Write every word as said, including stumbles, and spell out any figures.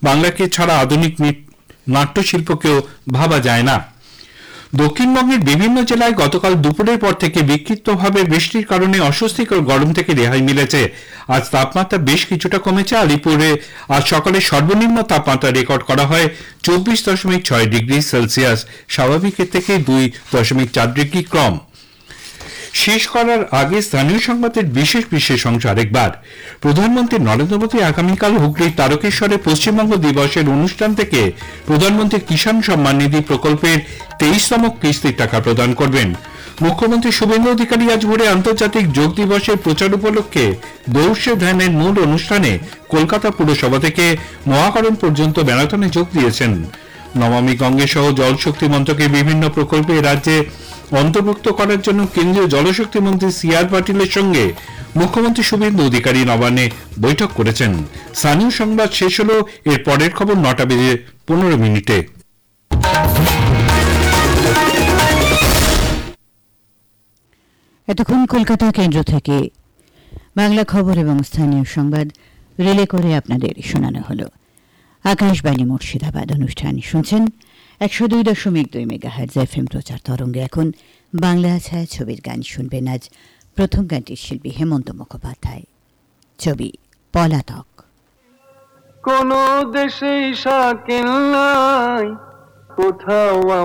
বাংলাকে ছাড়া আধুনিক নাট্যশিল্পকেও ভাবা যায় না। দক্ষিণবঙ্গের বিভিন্ন জেলায় গতকাল দুপুরের পর থেকে বিক্ষিপ্তভাবে বৃষ্টির কারণে অস্বস্তিকর গরম থেকে রেহাই মিলেছে। আজ তাপমাত্রা বেশ কিছুটা কমেছে। আলিপুরে আজ সকালে সর্বনিম্ন তাপমাত্রা রেকর্ড করা হয় চব্বিশ দশমিক ছয় ডিগ্রি সেলসিয়াস, স্বাভাবিকের থেকে দুই দশমিক চার ডিগ্রি কম। শেষ করার আগে স্থানীয় সংবাদের বিশেষ বিশেষ অংশ আরেকবার। প্রধানমন্ত্রী নরেন্দ্র মোদী আগামীকাল হুগলির তারকেশ্বরে পশ্চিমবঙ্গ দিবসের অনুষ্ঠান থেকে প্রধানমন্ত্রী কিষাণ সম্মান নিধি প্রকল্পের তেইশতম কিস্তির টাকা প্রদান করবেন। মুখ্যমন্ত্রী শুভেন্দু অধিকারী আজ ভোরে আন্তর্জাতিক যোগ দিবসের প্রচার উপলক্ষে দৌড় ধ্যানের মূল অনুষ্ঠানে কলকাতা পুরসভা থেকে মহাকরণ পর্যন্ত ম্যারাথনে যোগ দিয়েছেন। নমামি গঙ্গে সহ জলশক্তি মন্ত্রকের বিভিন্ন প্রকল্পে রাজ্যে অন্তর্ভুক্ত করার জন্য কেন্দ্রীয় জলশক্তি মন্ত্রী সি আর পাটিলের সঙ্গে মুখ্যমন্ত্রী শুভেন্দু অধিকারী নবান্নে বৈঠক করেছেন। স্থানীয় সংবাদ শেষ হল। এর পরের খবর নটা বেজে পনেরো মিনিটে। এতক্ষণ কলকাতা কেন্দ্র থেকে বাংলা খবর এবং স্থানীয় সংবাদ রিলে করে আপনাদের শোনানো হলো। আকাশবাণী মুর্শিদাবাদ অনুষ্ঠান শুনছেন একশো দুই দশমিক দুই মেগাহার্জ এফ এম প্রচার তরঙ্গে। এখন বাংলা ছায়া ছবির গান শুনবেন। আজ প্রথম গানটির শিল্পী হেমন্ত মুখোপাধ্যায়, ছবি পলাতক। কোন দেশে শাকিল নাই, কোথাও